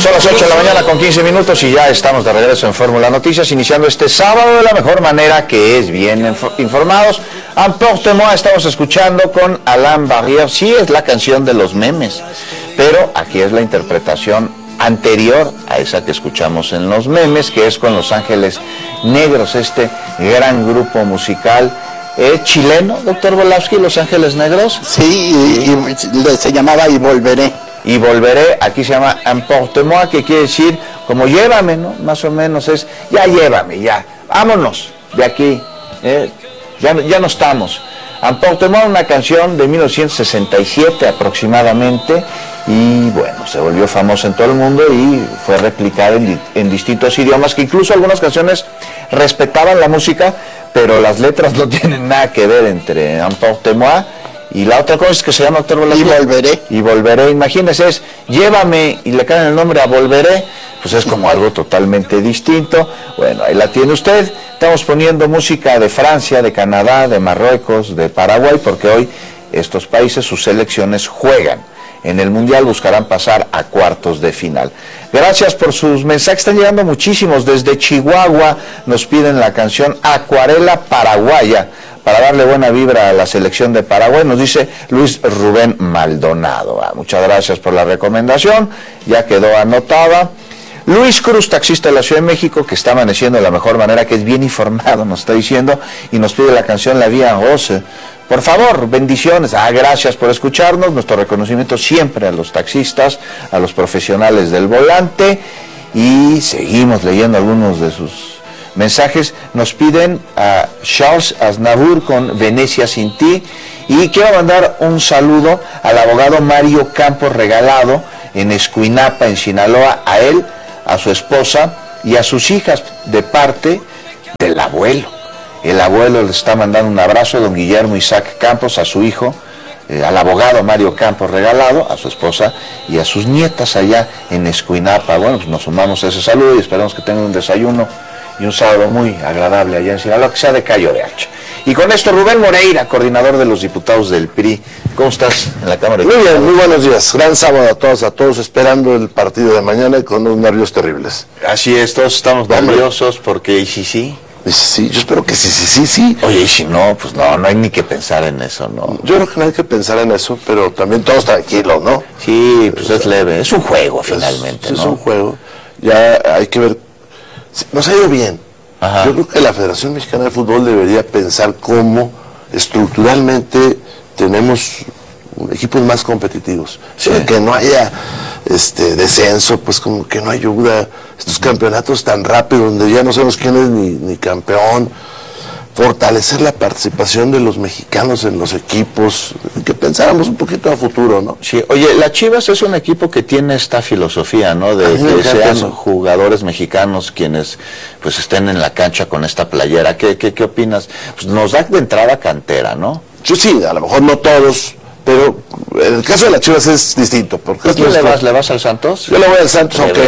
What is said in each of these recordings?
Son las 8 de la mañana con 15 minutos y ya estamos de regreso en Fórmula Noticias, iniciando este sábado de la mejor manera, que es bien informados. Emporte-moi estamos escuchando con Alain Barrière. Sí, es la canción de los memes, pero aquí es la interpretación anterior a esa que escuchamos en los memes, que es con Los Ángeles Negros, este gran grupo musical chileno, doctor Volavsky, Los Ángeles Negros. Sí, y se llamaba Y Volveré. Y Volveré, aquí se llama Emporte-moi, que quiere decir como llévame, ¿no? Más o menos es, ya llévame, ya, vámonos de aquí, ya no estamos. Emporte-moi, una canción de 1967 aproximadamente, y bueno, se volvió famosa en todo el mundo y fue replicada en distintos idiomas, que incluso algunas canciones respetaban la música, pero las letras no tienen nada que ver entre Emporte-moi y la otra cosa es que se llama doctor Volavsky. Y Volveré. Y Volveré, imagínese, es llévame y le caen el nombre a Volveré, pues es como algo totalmente distinto. Bueno, ahí la tiene usted. Estamos poniendo música de Francia, de Canadá, de Marruecos, de Paraguay, porque hoy estos países, sus selecciones juegan. En el Mundial buscarán pasar a cuartos de final. Gracias por sus mensajes, están llegando muchísimos. Desde Chihuahua nos piden la canción Acuarela Paraguaya, para darle buena vibra a la selección de Paraguay, nos dice Luis Rubén Maldonado. Muchas gracias por la recomendación, ya quedó anotada. Luis Cruz, taxista de la Ciudad de México, que está amaneciendo de la mejor manera, que es bien informado, nos está diciendo, y nos pide la canción La Vie en Rose. Por favor, bendiciones. Gracias por escucharnos, nuestro reconocimiento siempre a los taxistas, a los profesionales del volante, y seguimos leyendo algunos de sus mensajes. Nos piden a Charles Aznavour con Venecia sin ti, y quiero mandar un saludo al abogado Mario Campos Regalado en Escuinapa, en Sinaloa, a él, a su esposa y a sus hijas, de parte del abuelo. El abuelo le está mandando un abrazo a don Guillermo Isaac Campos, a su hijo, al abogado Mario Campos Regalado, a su esposa y a sus nietas allá en Escuinapa. Bueno, pues nos sumamos a ese saludo y esperamos que tengan un desayuno y un sábado muy agradable allá en Sinaloa, que sea de callo de hacha. Y con esto, Rubén Moreira, coordinador de los diputados del PRI. ¿Cómo estás en la Cámara de Muy Diputados? bien, muy buenos días. Gran sábado a todos, esperando el partido de mañana y con unos nervios terribles. Así es, todos estamos nerviosos porque ¿y si sí? Sí, yo espero que sí. Oye, y si no, pues no hay ni que pensar en eso, ¿no? Yo creo que no hay que pensar en eso, pero también todos tranquilos, ¿no? Sí, pues es leve, es un juego finalmente, ¿no? Es un juego, ya hay que ver, nos ha ido bien. Ajá. Yo creo que la Federación Mexicana de Fútbol debería pensar cómo estructuralmente tenemos equipos más competitivos. Sí. Que no haya descenso, pues como que no ayuda. Estos campeonatos tan rápidos donde ya no sabemos quién es ni campeón. Fortalecer la participación de los mexicanos en los equipos, que pensáramos un poquito a futuro, ¿no? Sí, oye, la Chivas es un equipo que tiene esta filosofía, ¿no? De que sean jugadores mexicanos quienes pues estén en la cancha con esta playera. ¿Qué opinas? Pues nos da de entrada cantera, ¿no? Yo sí, a lo mejor no todos, pero en el caso de las Chivas es distinto. Porque ¿A quién le vas? ¿Le vas al Santos? Yo le voy al Santos, aunque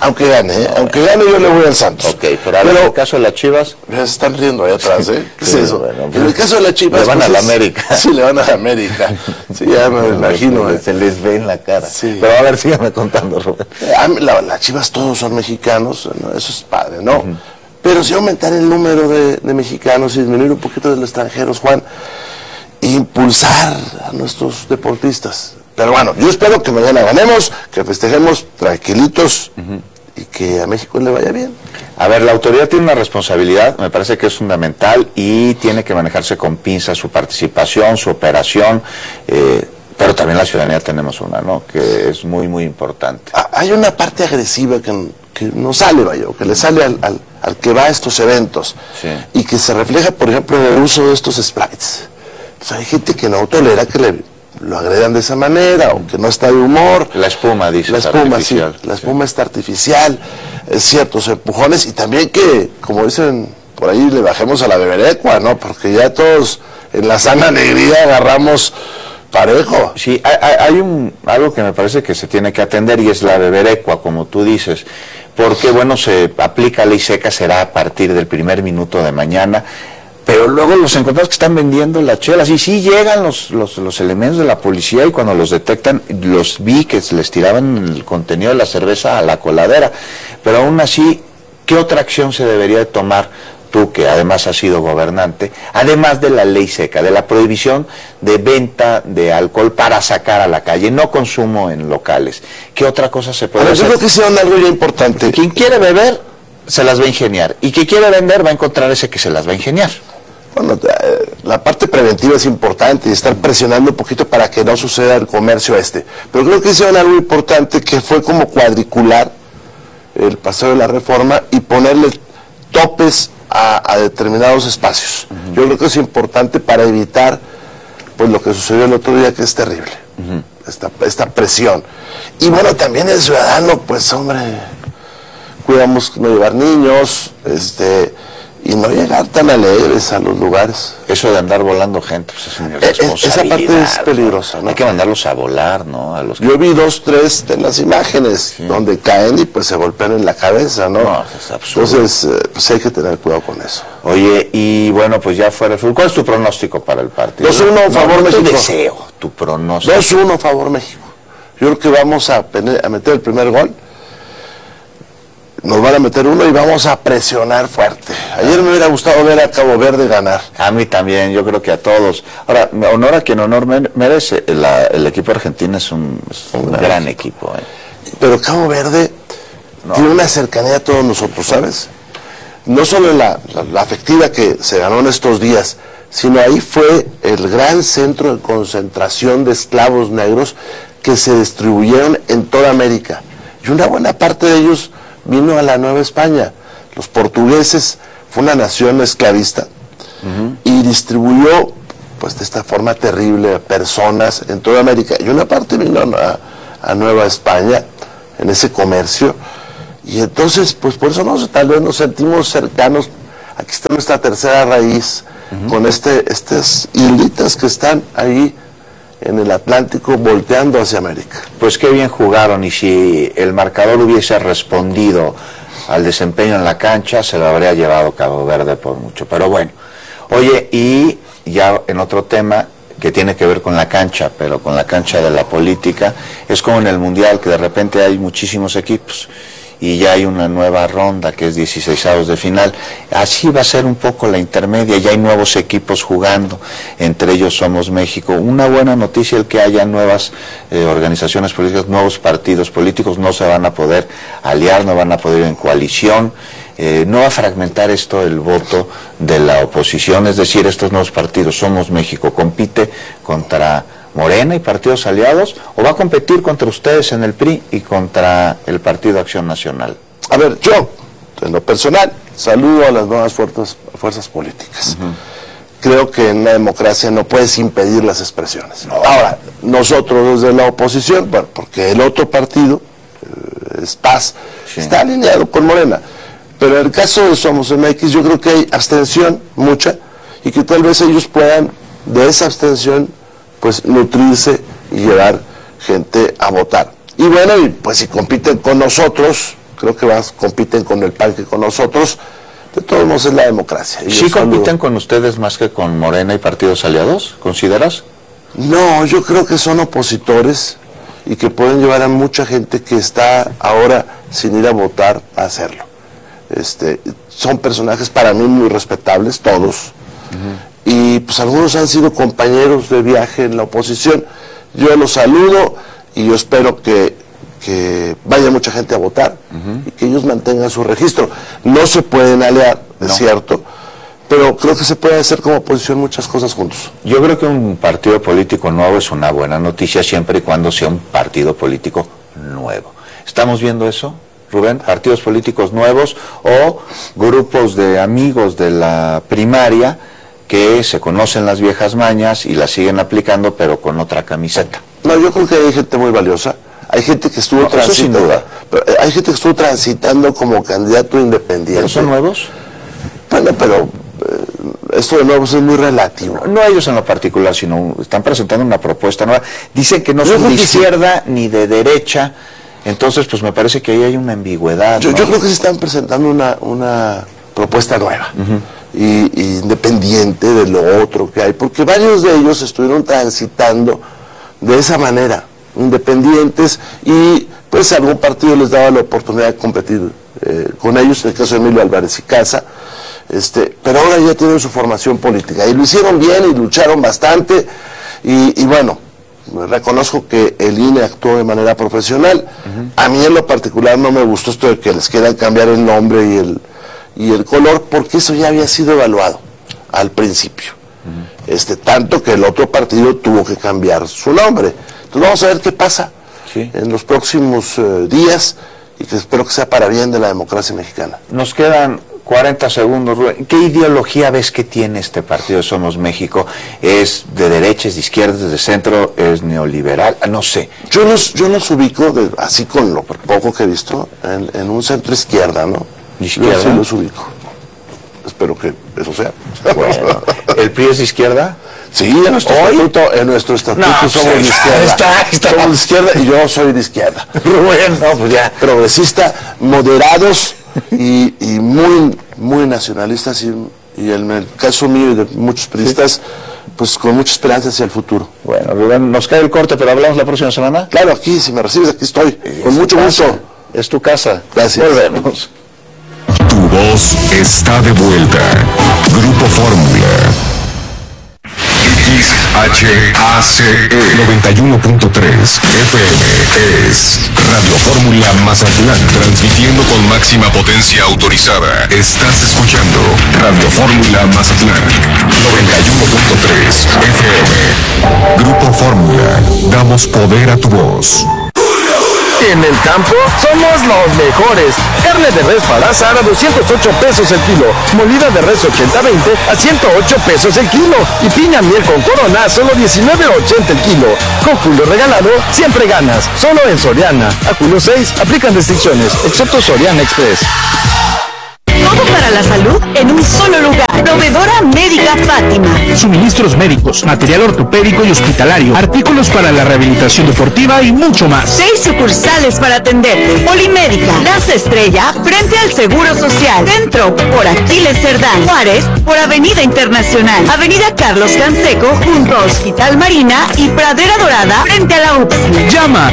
gane yo le voy al Santos. Ok, pero en el caso de las Chivas... Ya se están riendo ahí atrás, ¿eh? ¿Qué es eso? Bueno, en el caso de las Chivas... Le van a la América. Sí, le van a la América. Sí, ya me imagino. Se les ve en la cara. Sí. Pero a ver, síganme contando, Rubén. Las Chivas todos son mexicanos, ¿no? Eso es padre, ¿no? Pero si aumentar el número de mexicanos y disminuir un poquito de los extranjeros, Juan, impulsar a nuestros deportistas. Pero bueno, yo espero que mañana ganemos, que festejemos tranquilitos y que a México le vaya bien. A ver, la autoridad tiene una responsabilidad, me parece que es fundamental y tiene que manejarse con pinzas su participación, su operación, pero también la ciudadanía tenemos una, ¿no? Que es muy, muy importante. Hay una parte agresiva que no sale, que le sale al que va a estos eventos, sí, y que se refleja, por ejemplo, en el uso de estos sprites. Entonces, hay gente que no tolera que lo agredan de esa manera o que no está de humor. La espuma, dice. La espuma, sí, la espuma está artificial, ciertos empujones, y también que, como dicen por ahí, le bajemos a la beberecua, ¿no? Porque ya todos en la sana alegría agarramos parejo. Sí, hay algo que me parece que se tiene que atender y es la beberecua, como tú dices, porque bueno, se aplica ley seca, será a partir del primer minuto de mañana. pero luego los encontramos que están vendiendo las chelas, y sí llegan los elementos de la policía, y cuando los detectan, los vi que les tiraban el contenido de la cerveza a la coladera. Pero aún así, ¿qué otra acción se debería de tomar, tú que además has sido gobernante, además de la ley seca, de la prohibición de venta de alcohol para sacar a la calle, no consumo en locales? ¿Qué otra cosa se puede hacer? Yo creo que hicieron algo ya importante. Quien quiere beber se las va a ingeniar, y quien quiere vender va a encontrar ese que se las va a ingeniar. Bueno, la parte preventiva es importante y estar presionando un poquito para que no suceda el comercio pero creo que hicieron algo importante, que fue como cuadricular el paseo de la Reforma y ponerle topes a determinados espacios. Yo creo que es importante para evitar pues lo que sucedió el otro día, que es terrible, esta presión. Y bueno, también el ciudadano, pues hombre, cuidamos no llevar niños, y no llegar tan alegres a los lugares. Eso de andar volando gente, pues es una responsabilidad. Esa parte es peligrosa, ¿no? Hay que mandarlos a volar, ¿no? Yo vi 2, 3 en las imágenes, sí, donde caen y pues se golpean en la cabeza, ¿no? No, es absurdo. Entonces, pues hay que tener cuidado con eso. Oye, y bueno, pues ya fuera el fútbol, ¿cuál es tu pronóstico para el partido? 2-1 favor México. Tu deseo, tu pronóstico. 2-1 favor México. Yo creo que vamos a meter el primer gol. Nos van a meter uno y vamos a presionar fuerte. Ayer me hubiera gustado ver a Cabo Verde ganar. A mí también, yo creo que a todos. Ahora, honor a quien honor merece. El equipo argentino es un gran equipo. Pero Cabo Verde tiene una cercanía a todos nosotros, ¿sabes? No solo la afectiva que se ganó en estos días, sino ahí fue el gran centro de concentración de esclavos negros que se distribuyeron en toda América. Y una buena parte de ellos vino a la Nueva España. Los portugueses, fue una nación esclavista, y distribuyó pues de esta forma terrible personas en toda América, y una parte vino a Nueva España en ese comercio, y entonces pues por eso tal vez nos sentimos cercanos. Aquí está nuestra tercera raíz, con estas islitas que están ahí en el Atlántico volteando hacia América. Pues qué bien jugaron, y si el marcador hubiese respondido al desempeño en la cancha, se lo habría llevado Cabo Verde por mucho. Pero bueno, oye, y ya en otro tema que tiene que ver con la cancha, pero con la cancha de la política, es como en el Mundial, que de repente hay muchísimos equipos y ya hay una nueva ronda que es 16avos de final. Así va a ser un poco la intermedia, ya hay nuevos equipos jugando, entre ellos Somos México. Una buena noticia el que haya nuevas organizaciones políticas, nuevos partidos políticos. No se van a poder aliar, no van a poder ir en coalición, no va a fragmentar esto el voto de la oposición, es decir, estos nuevos partidos, Somos México compite contra Morena y partidos aliados, o va a competir contra ustedes en el PRI y contra el Partido Acción Nacional. A ver, yo, en lo personal, saludo a las nuevas fuerzas políticas. Creo que en una democracia no puedes impedir las expresiones. No. Ahora, nosotros desde la oposición, bueno, porque el otro partido, es Paz, sí, está alineado con Morena, pero en el caso de Somos MX yo creo que hay abstención, mucha, y que tal vez ellos puedan de esa abstención pues nutrirse y llevar gente a votar. Y bueno, y pues si compiten con nosotros, creo que más compiten con el PAN que con nosotros, de todos modos es la democracia. Y ¿sí compiten con ustedes más que con Morena y partidos aliados, consideras? No, yo creo que son opositores y que pueden llevar a mucha gente que está ahora sin ir a votar a hacerlo. Son personajes para mí muy respetables, todos. Y pues algunos han sido compañeros de viaje en la oposición. Yo los saludo y yo espero que vaya mucha gente a votar y que ellos mantengan su registro. No se pueden aliar, es cierto, pero creo que se puede hacer como oposición muchas cosas juntos. Yo creo que un partido político nuevo es una buena noticia siempre y cuando sea un partido político nuevo. ¿Estamos viendo eso, Rubén? Partidos políticos nuevos o grupos de amigos de la primaria que se conocen las viejas mañas y las siguen aplicando, pero con otra camiseta. No, yo creo que hay gente muy valiosa. Hay gente que estuvo transitando, sin duda. Hay gente que estuvo transitando como candidato independiente. ¿Pero son nuevos? Bueno, pero esto de nuevos es muy relativo. No ellos en lo particular, sino están presentando una propuesta nueva. Dicen que no son de izquierda ni de derecha, entonces pues me parece que ahí hay una ambigüedad. Yo creo que se están presentando una propuesta nueva. y independiente de lo otro que hay, porque varios de ellos estuvieron transitando de esa manera, independientes, y pues algún partido les daba la oportunidad de competir con ellos, en el caso de Emilio Álvarez y Casa, pero ahora ya tienen su formación política, y lo hicieron bien y lucharon bastante, y bueno, reconozco que el INE actuó de manera profesional. A mí en lo particular no me gustó esto de que les quieran cambiar el nombre y el color, porque eso ya había sido evaluado al principio. Tanto que el otro partido tuvo que cambiar su nombre. Entonces vamos a ver qué pasa en los próximos días, y que espero que sea para bien de la democracia mexicana. Nos quedan 40 segundos, Rubén. ¿Qué ideología ves que tiene este partido Somos México? ¿Es de derecha, es de izquierda, es de centro, es neoliberal? No sé. Yo los ubico, así con lo poco que he visto, en un centro izquierda, ¿no? ¿Izquierda? Yo sí los ubico. Espero que eso sea. Bueno, ¿el PRI es de izquierda? Sí, en nuestro estatuto somos de izquierda. Somos de izquierda y yo soy de izquierda. Rubén, no, pues ya. Progresista, moderados y muy nacionalistas, y en el caso mío y de muchos periodistas, pues con mucha esperanza hacia el futuro. Bueno, Rubén, nos cae el corte, pero hablamos la próxima semana. Claro, aquí, si me recibes, aquí estoy, con mucho gusto. Es tu casa. Gracias. Volvemos. Tu voz está de vuelta. Grupo Fórmula. XHACE 91.3 FM es Radio Fórmula Mazatlán, transmitiendo con máxima potencia autorizada. Estás escuchando Radio Fórmula Mazatlán 91.3 FM. Grupo Fórmula, damos poder a tu voz. En el campo somos los mejores. Carne de res para asar a 208 pesos el kilo. Molida de res 80-20 a 108 pesos el kilo. Y piña miel con corona a solo 19.80 el kilo. Con Julio regalado, siempre ganas. Solo en Soriana. A julio 6 aplican restricciones, excepto Soriana Express. Todo para la salud en un solo lugar. Proveedora Médica Fátima. Suministros médicos, material ortopédico y hospitalario, artículos para la rehabilitación deportiva y mucho más. 6 sucursales para atenderte. Polimédica, Plaza Estrella, frente al Seguro Social. Centro, por Aquiles Cerdán. Juárez, por Avenida Internacional. Avenida Carlos Canseco, junto a Hospital Marina y Pradera Dorada, frente a la UPSI. Llama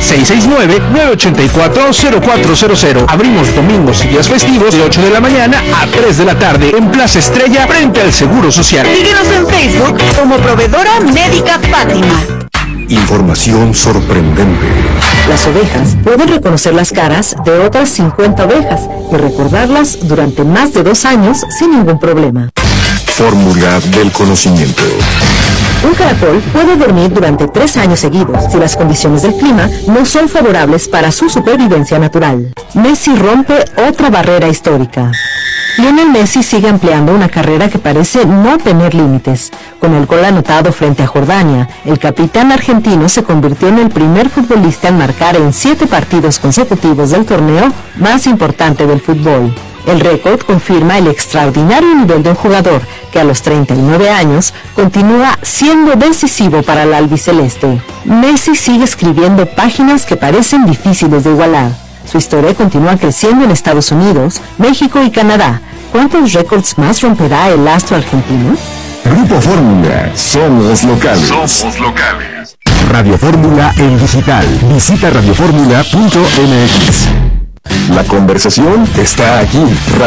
669-984-0400. Abrimos domingos y días festivos de 8 de la mañana a 3 de la tarde en Plaza Estrella, frente al Seguro Social. Síguenos en Facebook como Proveedora Médica Fátima. Información sorprendente. Las ovejas pueden reconocer las caras de otras 50 ovejas y recordarlas durante más de 2 años sin ningún problema. Fórmula del conocimiento. Un caracol puede dormir durante 3 años seguidos si las condiciones del clima no son favorables para su supervivencia natural. Messi rompe otra barrera histórica. Lionel Messi sigue ampliando una carrera que parece no tener límites. Con el gol anotado frente a Jordania, el capitán argentino se convirtió en el primer futbolista en marcar en 7 partidos consecutivos del torneo más importante del fútbol. El récord confirma el extraordinario nivel de un jugador que a los 39 años continúa siendo decisivo para el albiceleste. Messi sigue escribiendo páginas que parecen difíciles de igualar. Su historia continúa creciendo en Estados Unidos, México y Canadá. ¿Cuántos récords más romperá el astro argentino? Grupo Fórmula, somos locales. Somos locales. Radio Fórmula en digital. Visita radioformula.mx. La conversación está aquí.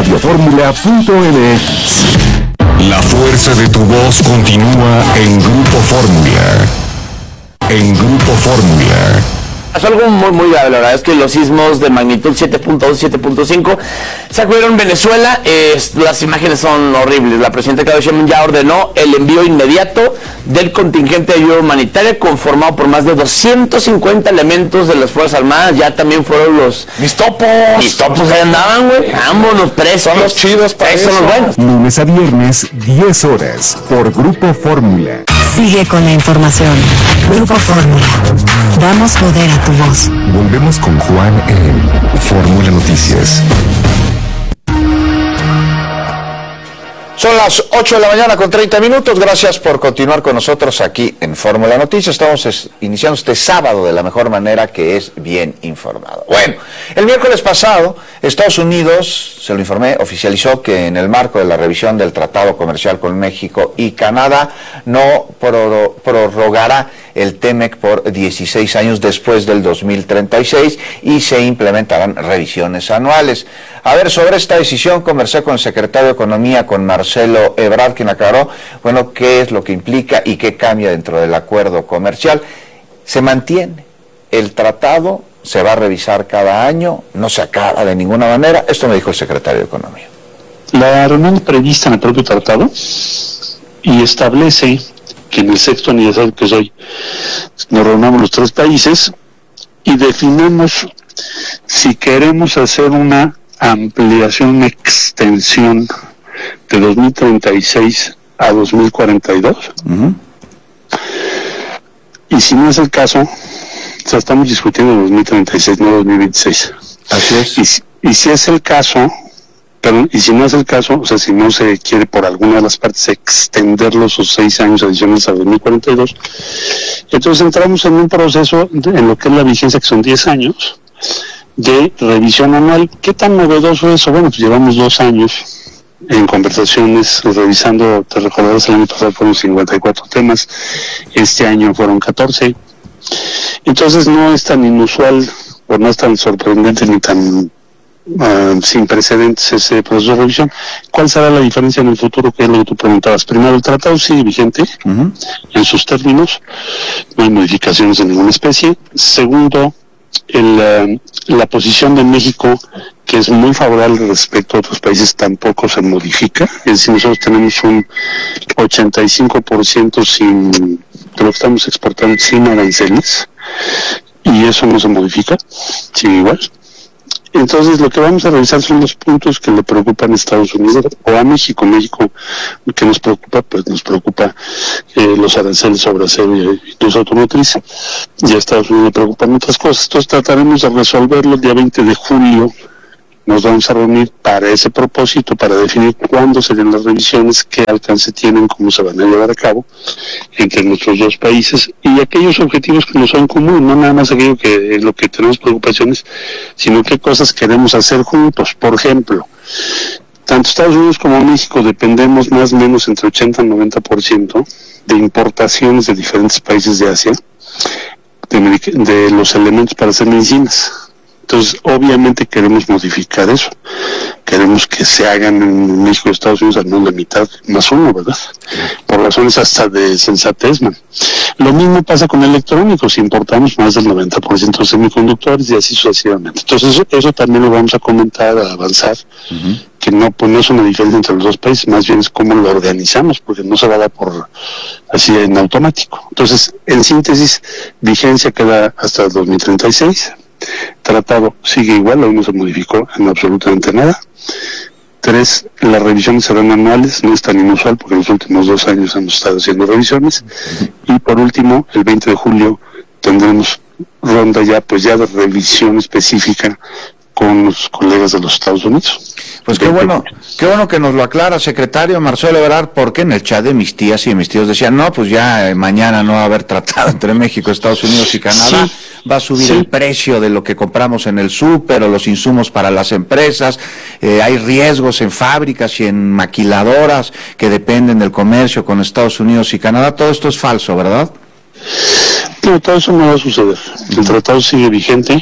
Radioformula.mx. La fuerza de tu voz continúa en Grupo Fórmula. En Grupo Fórmula. Es algo muy grave, la verdad es que los sismos de magnitud 7.2, 7.5 sacudieron Venezuela. Las imágenes son horribles. La presidenta Claudia Sheinbaum ya ordenó el envío inmediato del contingente de ayuda humanitaria conformado por más de 250 elementos de las Fuerzas Armadas. Ya también fueron los... Mis topos ahí andaban, güey. Ambos los presos. Son los chidos para eso. Son los buenos. Lunes a viernes, 10 horas, por Grupo Fórmula. Sigue con la información. Grupo Fórmula. Damos poder a tu voz. Volvemos con Juan en Fórmula Noticias. Son las 8 de la mañana con 30 minutos. Gracias por continuar con nosotros aquí en Fórmula Noticias. Estamos iniciando este sábado de la mejor manera, que es bien informado. Bueno, el miércoles pasado, Estados Unidos, se lo informé, oficializó que en el marco de la revisión del Tratado Comercial con México y Canadá no prorrogará el TEMEC por 16 años después del 2036 y se implementarán revisiones anuales. A ver, sobre esta decisión conversé con el secretario de Economía, con Marcelo Ebrard, quien aclaró, bueno, qué es lo que implica y qué cambia dentro del acuerdo comercial. Se mantiene el tratado, se va a revisar cada año, no se acaba de ninguna manera. Esto me dijo el secretario de Economía. La reunión prevista en el propio tratado y establece que en el 6º aniversario, que es hoy, nos reunamos los 3 países y definimos si queremos hacer una ampliación, una extensión de 2036 a 2042. Y si no es el caso, o sea, estamos discutiendo 2036, no 2026. Así es. Y si es el caso, pero, y si no es el caso, o sea, si no se quiere por alguna de las partes extender los 6 años adicionales a 2042, entonces entramos en un proceso en lo que es la vigencia, que son 10 años, de revisión anual. ¿Qué tan novedoso es eso? Bueno, pues llevamos 2 años en conversaciones, revisando, te recordarás, el año pasado fueron 54 temas, este año fueron 14, entonces no es tan inusual, o no es tan sorprendente ni tan sin precedentes ese proceso de revisión. ¿Cuál será la diferencia en el futuro? Que es lo que tú preguntabas. Primero, el tratado sigue vigente en sus términos, no hay modificaciones de ninguna especie. Segundo, la posición de México, que es muy favorable respecto a otros países, tampoco se modifica. Es decir, nosotros tenemos un 85% de lo que estamos exportando sin aranceles, y eso no se modifica, sigue igual. Entonces, lo que vamos a revisar son los puntos que le preocupan a Estados Unidos o a México. México, que nos preocupa, pues nos preocupa los aranceles sobre acero y industria automotriz, y a Estados Unidos le preocupan otras cosas. Entonces, trataremos de resolverlo el día 20 de julio. Nos vamos a reunir para ese propósito, para definir cuándo serían las revisiones, qué alcance tienen, cómo se van a llevar a cabo entre nuestros 2 países y aquellos objetivos que nos son comunes, no nada más aquello que es lo que tenemos preocupaciones, sino qué cosas queremos hacer juntos. Por ejemplo, tanto Estados Unidos como México dependemos más o menos entre 80 y 90% de importaciones de diferentes países de Asia, de los elementos para hacer medicinas. Entonces, obviamente queremos modificar eso. Queremos que se hagan en México y Estados Unidos al menos la mitad más 1, ¿verdad? Por razones hasta de sensatez, man. Lo mismo pasa con electrónicos. Importamos más del 90% de semiconductores y así sucesivamente. Entonces, eso también lo vamos a comentar, a avanzar. Que no, pues no es una diferencia entre los 2 países, más bien es cómo lo organizamos, porque no se va a dar por así en automático. Entonces, en síntesis, vigencia queda hasta el 2036. Tratado sigue igual, aún no se modificó en absolutamente nada. 3, las revisiones serán anuales, no es tan inusual porque en los últimos 2 años hemos estado haciendo revisiones. Y por último, el 20 de julio tendremos ronda ya de revisión específica con los colegas de los Estados Unidos. Pues qué bueno que nos lo aclara, secretario Marcelo Ebrard, porque en el chat de mis tías y de mis tíos decían, no, pues ya mañana no va a haber tratado entre México, Estados Unidos y Canadá, va a subir el precio de lo que compramos en el súper o los insumos para las empresas, hay riesgos en fábricas y en maquiladoras que dependen del comercio con Estados Unidos y Canadá. Todo esto es falso, ¿verdad? No, todo eso no va a suceder. El tratado sigue vigente.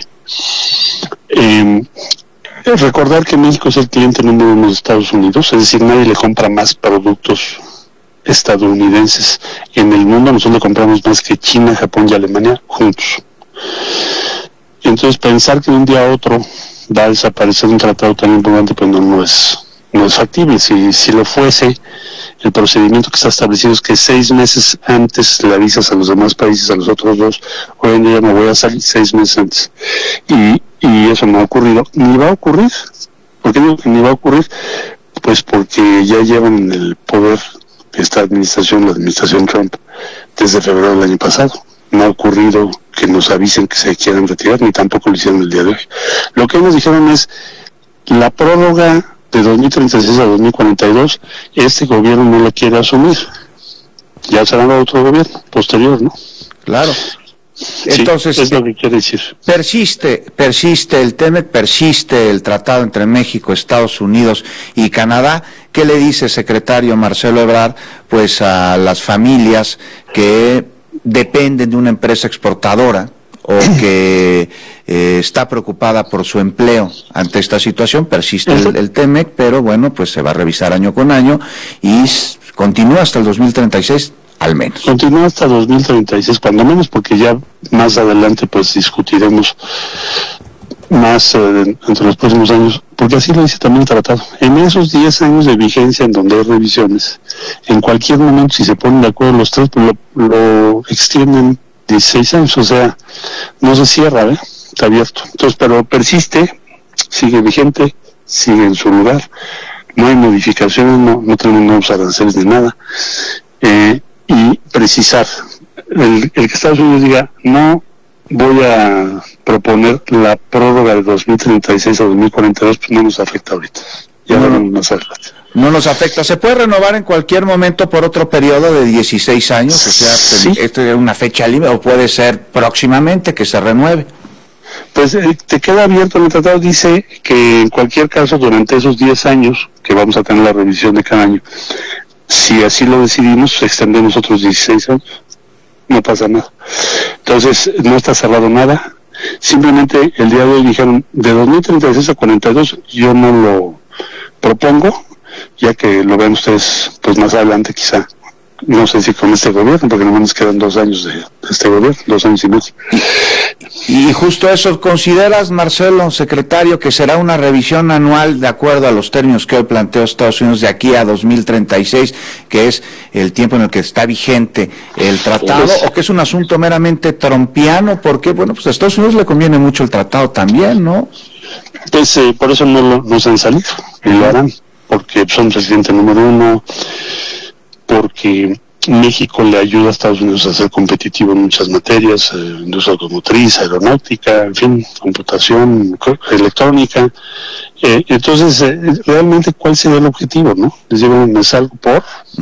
Recordar que México es el cliente número 1 de Estados Unidos, es decir, nadie le compra más productos estadounidenses en el mundo. Nosotros le compramos más que China, Japón y Alemania juntos. Entonces, pensar que de un día a otro va a desaparecer un tratado tan importante, pues no es factible. Si lo fuese, el procedimiento que está establecido es que 6 meses antes le avisas a los demás países, a los otros 2, hoy en día me voy a salir 6 meses antes. Y eso no ha ocurrido, ni va a ocurrir. ¿Por qué digo que ni va a ocurrir? Pues porque ya llevan en el poder esta administración, la administración Trump, desde febrero del año pasado. No ha ocurrido que nos avisen que se quieran retirar, ni tampoco lo hicieron el día de hoy. Lo que nos dijeron es, la prórroga de 2036 a 2042, este gobierno no la quiere asumir. Ya será otro gobierno posterior, ¿no? Claro. Entonces, sí, es lo que quiere decir. Persiste el TEMEC, persiste el tratado entre México, Estados Unidos y Canadá. ¿Qué le dice, secretario Marcelo Ebrard, pues a las familias que dependen de una empresa exportadora o que está preocupada por su empleo ante esta situación? Persiste el TEMEC, pero bueno, pues se va a revisar año con año y continúa hasta el 2036. Al menos. Continúa hasta 2036, cuando menos, porque ya más adelante pues discutiremos más entre los próximos años, porque así lo dice también el tratado. En esos 10 años de vigencia en donde hay revisiones, en cualquier momento, si se ponen de acuerdo los tres, pues lo extienden 16 años, o sea, no se cierra, está abierto. Entonces, pero persiste, sigue vigente, sigue en su lugar, no hay modificaciones, no tenemos nuevos aranceles ni nada. Y precisar, el que Estados Unidos diga, no voy a proponer la prórroga de 2036 a 2042, pues no nos afecta ahorita, ya no nos afecta. No nos afecta, ¿se puede renovar en cualquier momento por otro periodo de 16 años? O sea, ¿sí? ¿Esto es una fecha límite o puede ser próximamente que se renueve? Pues te queda abierto, en el tratado dice que en cualquier caso durante esos 10 años que vamos a tener la revisión de cada año, si así lo decidimos, extendemos otros 16 años, no pasa nada. Entonces, no está cerrado nada, simplemente el día de hoy dijeron, de 2036 a 42, yo no lo propongo, ya que lo ven ustedes pues más adelante quizá, no sé si con este gobierno, porque no nos quedan 2 años de este gobierno, 2 años y medio. Y justo eso, ¿consideras, Marcelo, secretario, que será una revisión anual de acuerdo a los términos que hoy planteó Estados Unidos de aquí a 2036, que es el tiempo en el que está vigente el tratado, o que es un asunto meramente trompiano? Porque, bueno, pues a Estados Unidos le conviene mucho el tratado también, ¿no? Pues por eso no se han salido, y lo harán, porque son presidente número 1, porque México le ayuda a Estados Unidos a ser competitivo en muchas materias, industria automotriz, aeronáutica, en fin, computación, electrónica. Entonces, realmente, ¿cuál sería el objetivo, no? Les digo, me salgo por,